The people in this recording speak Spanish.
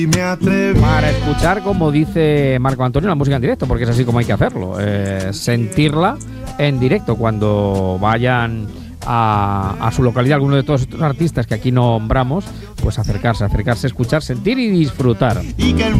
Para escuchar, como dice Marco Antonio, la música en directo, porque es así como hay que hacerlo, sentirla en directo cuando vayan a su localidad, alguno de todos estos artistas que aquí nombramos, pues acercarse, escuchar, sentir y disfrutar.